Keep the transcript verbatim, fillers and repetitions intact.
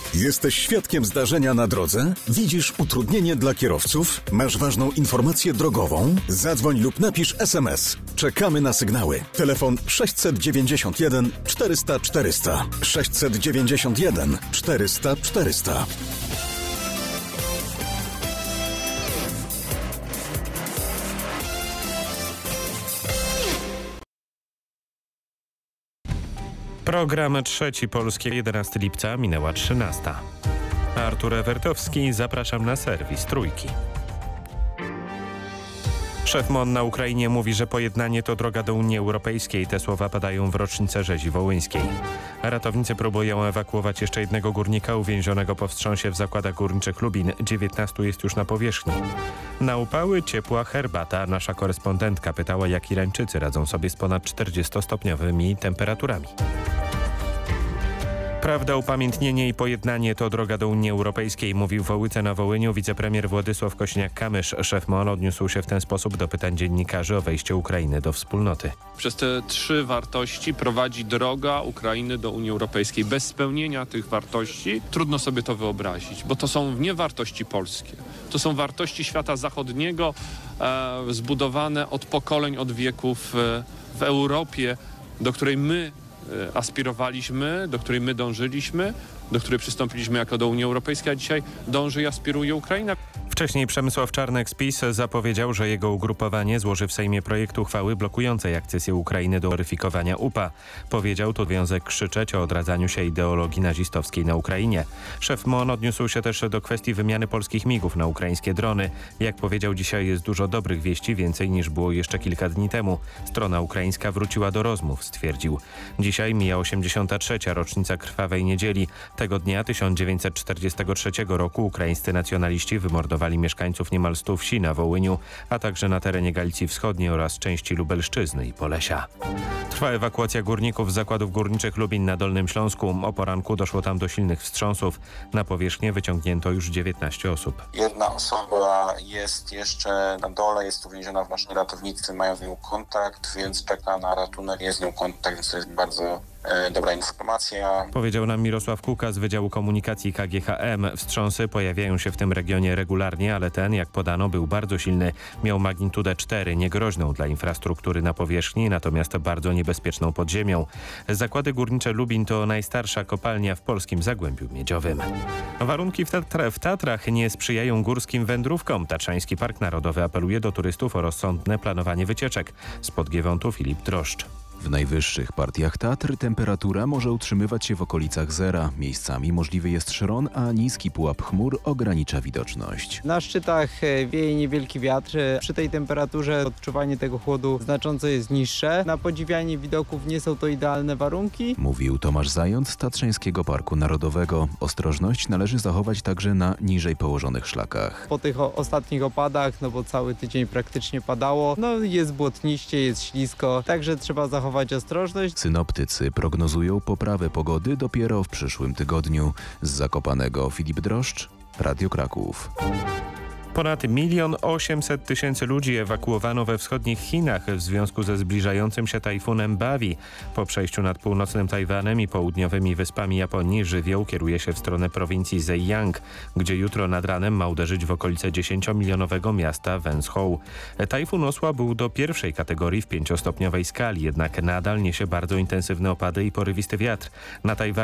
Jesteś świadkiem zdarzenia na drodze? Widzisz utrudnienie dla kierowców? Masz ważną informację drogową? Zadzwoń lub napisz es em es. Czekamy na sygnały. Telefon sześćset dziewięćdziesiąt jeden czterysta czterysta. sześćset dziewięćdziesiąt jeden czterysta czterysta. Program Trzeci Polskie, jedenastego lipca, minęła trzynasta. Artur Ewertowski, zapraszam na serwis Trójki. Szef M O N na Ukrainie mówi, że pojednanie to droga do Unii Europejskiej. Te słowa padają w rocznicę rzezi wołyńskiej. Ratownicy próbują ewakuować jeszcze jednego górnika uwięzionego po wstrząsie w zakładach górniczych Lubin. dziewiętnastu jest już na powierzchni. Na upały ciepła herbata. Nasza korespondentka pytała, jak Irańczycy radzą sobie z ponad czterdziestostopniowymi temperaturami. Prawda, upamiętnienie i pojednanie to droga do Unii Europejskiej, mówił w Ołyce na Wołyniu wicepremier Władysław Kośniak-Kamysz. Szef M O N odniósł się w ten sposób do pytań dziennikarzy o wejście Ukrainy do wspólnoty. Przez te trzy wartości prowadzi droga Ukrainy do Unii Europejskiej. Bez spełnienia tych wartości trudno sobie to wyobrazić, bo to są nie wartości polskie. To są wartości świata zachodniego, e, zbudowane od pokoleń, od wieków e, w Europie, do której my aspirowaliśmy, do której my dążyliśmy, do której przystąpiliśmy jako do Unii Europejskiej, a dzisiaj dąży i aspiruje Ukraina. Wcześniej Przemysław Czarnek z PiS zapowiedział, że jego ugrupowanie złoży w Sejmie projekt uchwały blokującej akcesję Ukrainy do gloryfikowania U P A. Powiedział to związek krzyczeć o odradzaniu się ideologii nazistowskiej na Ukrainie. Szef M O N odniósł się też do kwestii wymiany polskich migów na ukraińskie drony. Jak powiedział, dzisiaj jest dużo dobrych wieści, więcej niż było jeszcze kilka dni temu. Strona ukraińska wróciła do rozmów, stwierdził. Dzisiaj mija osiemdziesiąta trzecia rocznica Krwawej Niedzieli. Tego dnia tysiąc dziewięćset czterdziestego trzeciego roku ukraińscy nacjonaliści wymordowali mieszkańców niemal stu wsi na Wołyniu, a także na terenie Galicji Wschodniej oraz części Lubelszczyzny i Polesia. Trwa ewakuacja górników z zakładów górniczych Lubin na Dolnym Śląsku. O poranku doszło tam do silnych wstrząsów. Na powierzchnię wyciągnięto już dziewiętnaście osób. Jedna osoba jest jeszcze na dole, jest uwięziona w maszynie, ratownicy mają z nią kontakt, więc czeka na ratunek, jest z nią kontakt, więc to jest bardzo e, dobra informacja. Powiedział nam Mirosław Kuka z Wydziału Komunikacji K G H M. Wstrząsy pojawiają się w tym regionie regularnie, ale ten, jak podano, był bardzo silny. Miał magnitudę cztery, niegroźną dla infrastruktury na powierzchni, natomiast bardzo niebezpieczną pod ziemią. Zakłady górnicze Lubin to najstarsza kopalnia w polskim Zagłębiu Miedziowym. Warunki w, Tatra, w Tatrach nie sprzyjają górskim wędrówkom. Tatrzański Park Narodowy apeluje do turystów o rozsądne planowanie wycieczek. Spod Giewontu Filip Droszcz. W najwyższych partiach Tatr temperatura może utrzymywać się w okolicach zera. Miejscami możliwy jest szron, a niski pułap chmur ogranicza widoczność. Na szczytach wieje niewielki wiatr. Przy tej temperaturze odczuwanie tego chłodu znacząco jest niższe. Na podziwianie widoków nie są to idealne warunki. Mówił Tomasz Zając z Tatrzańskiego Parku Narodowego. Ostrożność należy zachować także na niżej położonych szlakach. Po tych o- ostatnich opadach, no bo cały tydzień praktycznie padało, no jest błotniście, jest ślisko, także trzeba zachować ostrożność. Synoptycy prognozują poprawę pogody dopiero w przyszłym tygodniu. Z Zakopanego Filip Droszcz, Radio Kraków. Ponad milion osiemset tysięcy ludzi ewakuowano we wschodnich Chinach w związku ze zbliżającym się tajfunem Bawi. Po przejściu nad północnym Tajwanem i południowymi wyspami Japonii żywioł kieruje się w stronę prowincji Zhejiang, gdzie jutro nad ranem ma uderzyć w okolice dziesięciomilionowego miasta Wenzhou. Tajfun osłabł do pierwszej kategorii w pięciostopniowej skali, jednak nadal niesie bardzo intensywne opady i porywisty wiatr. Na Tajwanie